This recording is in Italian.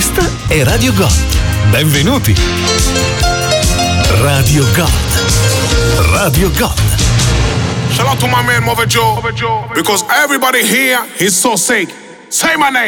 Questa è Radio God. Benvenuti. Radio God. Radio God. Shout out to my man Mother Joe, because everybody here is so sick. Say my name.